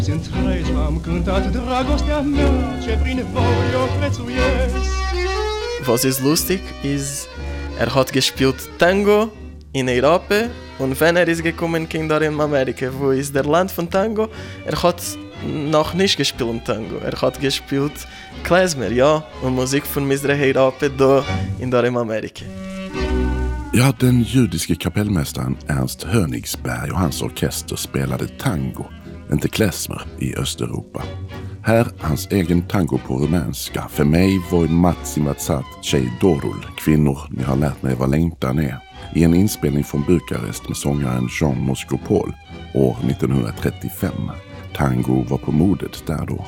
Întregi m-am cântat dragostea mea, ce prin voi o prețuiesc. Was ist lustig, ist, hat gespielt Tango in Europa und wenn ist gekommen Kinder in Amerika, wo ist der Land von Tango, hat noch nicht gespielt Tango, hat gespielt Klezmer, ja, und Musik von Misra Europa da in Amerika. Ja, den judiske kapellmästaren Ernst Hönigsberg och hans orkester spelade tango, inte klezmer, i Östeuropa. Här hans egen tango på rumänska. För mig var Matsimatsat tjej Dorul, kvinnor ni har lärt mig vad längtan är. I en inspelning från Bukarest med sångaren Jean Moscopol år 1935. Tango var på modet där då.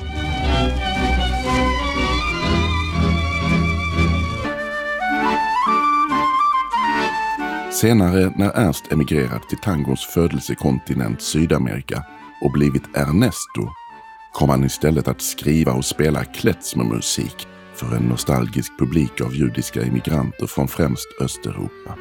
Senare när Ernst emigrerat till tangons födelsekontinent Sydamerika och blivit Ernesto kom han istället att skriva och spela klezmermusik för en nostalgisk publik av judiska immigranter från främst Östeuropa.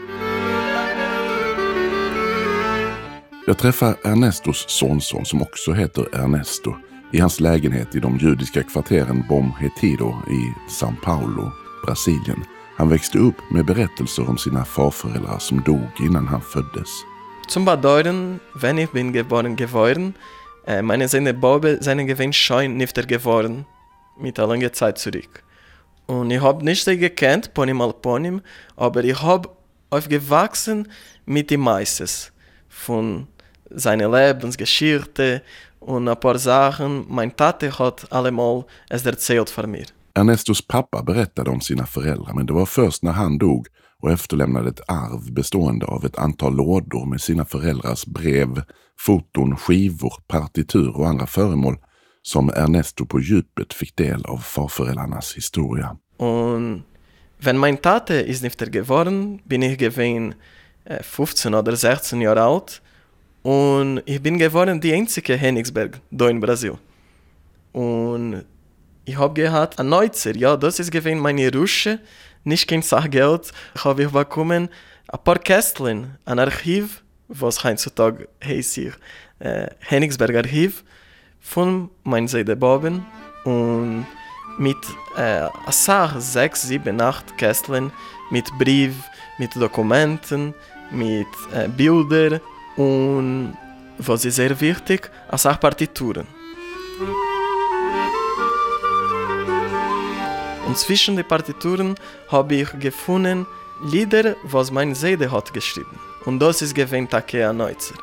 Jag träffar Ernestos sonson som också heter Ernesto i hans lägenhet i de judiska kvarteren Bom Retiro i São Paulo, Brasilien. Han växte upp med berättelser om sina farföräldrar som dog innan han föddes. Zum bedeuten, wenn ich bin geboren geworden, meine seine Bobbe, seine Gewinn schon nifter geworden, mit einer langen Zeit zurück. Und ich habe nicht sie gekannt, Ponym al Ponym, aber ich habe aufgewachsen mit dem meistes von seiner Lebensgeschichte und ein paar Sachen. Mein Tate hat allemal es erzählt von mir. Ernestos pappa berättade om sina föräldrar, men det var först när han dog och efterlämnade ett arv bestående av ett antal lådor med sina föräldrars brev, foton, skivor, partitur och andra föremål som Ernesto på djupet fick del av farföräldrarnas historia. Und wenn mein Tate ist nicht geworden, bin ich gewesen 15 oder 16 Jahre alt und ich bin geworden die einzige Hennigsberg da in Brasil. Und ich habe gehabt ein Neuzer, ja, das ist gewesen meine Rusche, nicht kein Sachgeld. Habe ich bekommen ein paar Kästchen, ein Archiv, was heutzutage heißt hier Hennigsberg Archiv, von meinen Seideboben und mit Sach 6, 7, 8 Kästchen mit Brief, mit Dokumenten, mit Bilder und was ist sehr wichtig, Sach Partituren. Und zwischen den Partituren habe ich gefunden Lieder, was mein Seide hat geschrieben. Und das ist gewesen Takea Neutzer.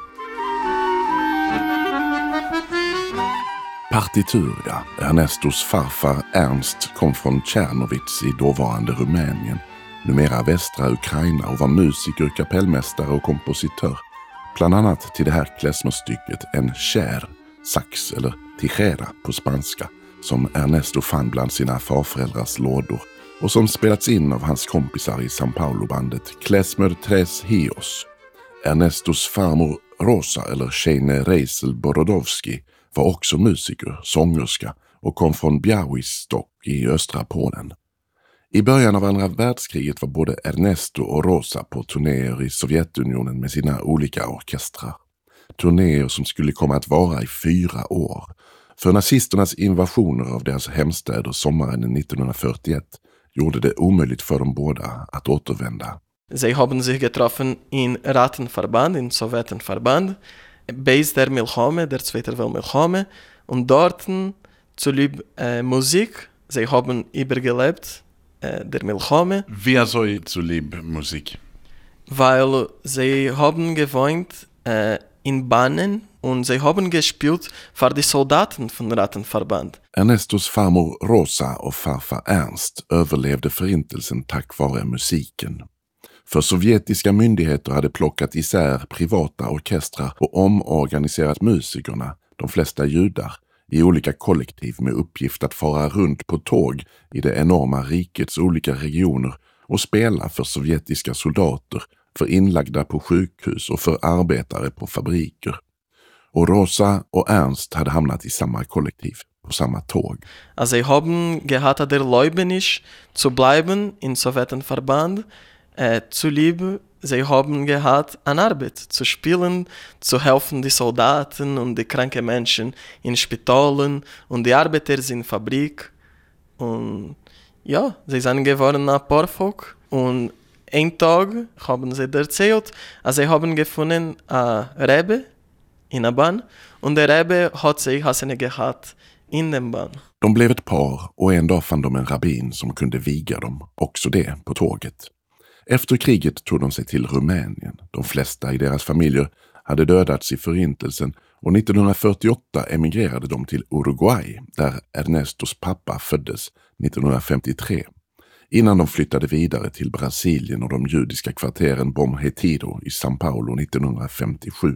Partitur, ja. Ernestos farfar Ernst kom från Tjernowitz i dåvarande Rumänien, numera västra Ukraina, och var musiker, kapellmästare och kompositör. Bland annat till det här klezmerstycket En kär, sax eller tijera på spanska, som Ernesto fann bland sina farföräldrars lådor och som spelats in av hans kompisar i São Paulo-bandet Klezmer Tres Hios. Ernestos farmor Rosa, eller Shane Reisel Borodowski, var också musiker, sångerska och kom från Białystok i östra Polen. I början av andra världskriget var både Ernesto och Rosa på turnéer i Sovjetunionen med sina olika orkestrar. Turnéer som skulle komma att vara i 4 år. För nazisternas invasioner av deras hemstäder sommaren 1941 gjorde det omöjligt för dem båda att återvända. Sie haben sich getroffen in Rattenverband, in Sowjetenverband, bei der Milchome, der Zweite Weltmilchome, und dort zulieb Musik, sie haben übergelebt, der Milchome. Wie soll zulieb Musik? Weil sie haben gewohnt in Bahnen und sie haben gespielt für die Soldaten von Rattenverband. Ernestos farmor Rosa och farfar Ernst överlevde förintelsen tack vare musiken. För sovjetiska myndigheter hade plockat isär privata orkestrar och omorganiserat musikerna, de flesta judar, i olika kollektiv med uppgift att fara runt på tåg i det enorma rikets olika regioner och spela för sovjetiska soldater, för inlagda på sjukhus och för arbetare på fabriker. Och Rosa och Ernst hade hamnat i samma kollektiv, på samma tåg. Also sie haben gehabt der Leubenisch zu bleiben in Sowjetenverband, zulieb sie haben gehabt an Arbeit, zu spielen, zu helfen die Soldaten und die kranken Menschen in Spitalen und die Arbeiter in Fabrik. Und ja, sie sind geworden ein Porfolk. Und ein Tag haben sie erzählt, dass sie haben gefunden ein Rebbe in der Bahn und der Rebbe hat sich Hasene gehabt in den Bahn. De blev ett par och en dag fann de en rabbin som kunde viga dem, också det på tåget. Efter kriget tog de sig till Rumänien. De flesta i deras familjer hade dödats i förintelsen och 1948 emigrerade de till Uruguay där Ernestos pappa föddes 1953. Innan de flyttade vidare till Brasilien och de judiska kvarteren Bom Retiro i São Paulo 1957.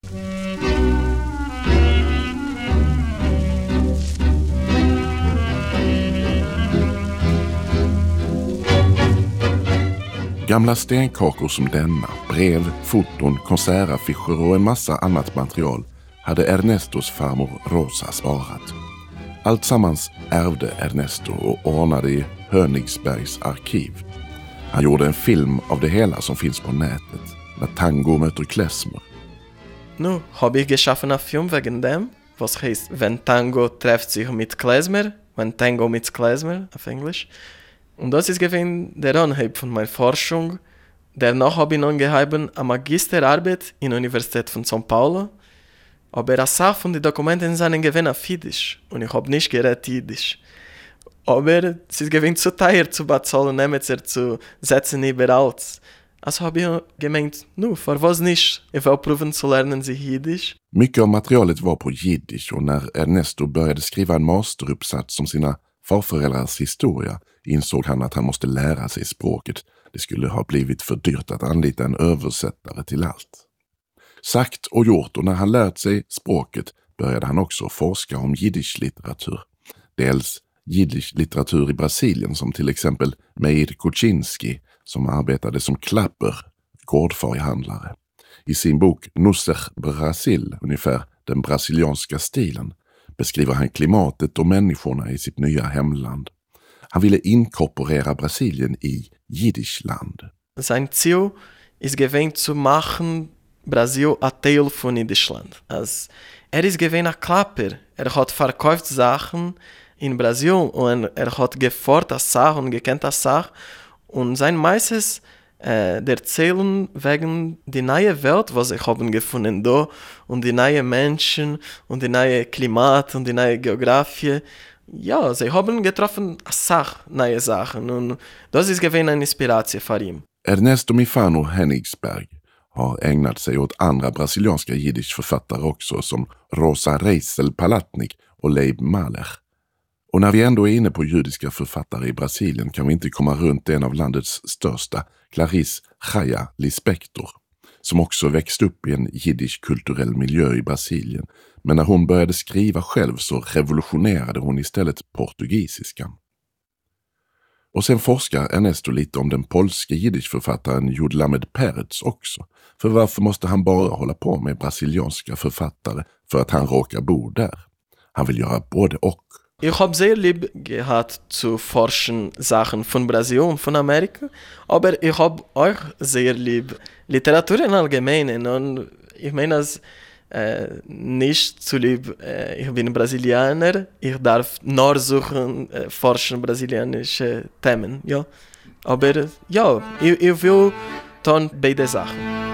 Gamla stenkakor som denna, brev, foton, konsertaffischer och en massa annat material hade Ernestos farmor Rosa sparat. Allt sammans ärvde Ernesto och ordnade i Hönigsbergs arkiv. Han gjorde en film av det hela som finns på nätet, när tango möter klezmer. Nu habe ich geschaffen einen Film wegen dem, was heißt, wenn Tango trifft sich mit Klezmer, wenn Tango mit Klezmer auf Englisch. Und das ist gewesen der Anheb von meiner Forschung. Danach habe ich angeheben eine Magisterarbeit in der Universität von São Paulo. Aber eine Sache von den Dokumenten sind gewesen auf Jiddisch. Und ich habe nicht geredet Jiddisch. Aber es ist gewesen zu teuer zu bezahlen, Nemetzer zu setzen überall. Also habe ich gemeint, für was nicht? Ich will probieren zu lernen sie Jiddisch. Mycket av materialet var på jiddisch och när Ernesto började skriva en masteruppsats om sina farföräldrars historia insåg han att han måste lära sig språket. Det skulle ha blivit för dyrt att anlita en översättare till allt. Sagt och gjort, och när han lärt sig språket började han också forska om jiddisch-litteratur. Dels jiddisch-litteratur i Brasilien som till exempel Meir Kuczynski som arbetade som klapper, gårdfarihandlare. I sin bok Nusser Brasil, ungefär den brasilianska stilen, beskriver han klimatet och människorna i sitt nya hemland. Han ville inkorporera Brasilien i Jiddischland. Sein Ziel ist gewesen zu machen Brasil ein Teil von Jiddischland. Also, ist gewesen ein Klapper. Hat verkauft Sachen in Brasil und hat gefordert das Sache und gekannt das Sache. Und sein meistes erzählen wegen die neue Welt, was ich haben gefunden da und die neue Menschen und die neue Klimat und die neue Geografie. Ja, sie haben getroffen neue Sachen und das ist gewesen eine Inspiration für ihn. Ernesto Mifano Hennigsberg har ägnat sig åt andra brasilianska jiddischförfattare också som Rosa Reisel Palatnik och Leib Mahler. Och när vi ändå är inne på judiska författare i Brasilien kan vi inte komma runt en av landets största, Clarice Chaya Lispector, som också växt upp i en jiddisch-kulturell miljö i Brasilien. Men när hon började skriva själv så revolutionerade hon istället portugisiskan. Och sen forskar Ernesto lite om den polske jiddischförfattaren Judlamed Peretz också. För varför måste han bara hålla på med brasilianska författare för att han råkar bo där? Han vill göra både och. Ich habe sehr lieb gehabt zu forschen Sachen von Brasil und von Amerika, aber ich habe auch sehr lieb Literatur im Allgemeinen und ich meine das nicht zu lieb, ich bin Brasilianer, ich darf nur suchen, forschen brasilianische Themen, ja. Aber ja, ich will tun beide Sachen.